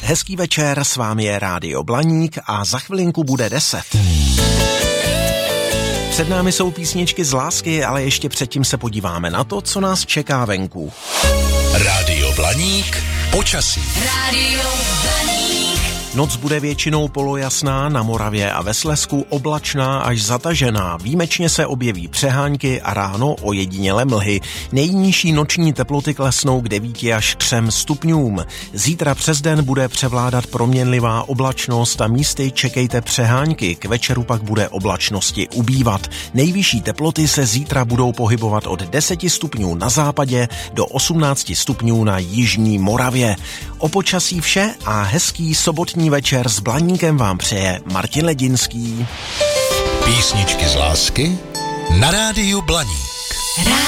Hezký večer, s vámi je Rádio Blaník a za chvilinku bude 10. Před námi jsou písničky z lásky, ale ještě předtím se podíváme na to, co nás čeká venku. Rádio Blaník, počasí. Rádio Blaník. Noc bude většinou polojasná, na Moravě a ve Slezsku oblačná až zatažená. Výjimečně se objeví přehánky a ráno ojediněle mlhy. Nejnižší noční teploty klesnou k 9 až 3 stupňům. Zítra přes den bude převládat proměnlivá oblačnost a místy čekejte přehánky. K večeru pak bude oblačnosti ubývat. Nejvyšší teploty se zítra budou pohybovat od 10 stupňů na západě do 18 stupňů na jižní Moravě. O počasí vše a hezký sobotní večer s Blaníkem vám přeje Martin Ledinský. Písničky z lásky na Rádiu Blaník.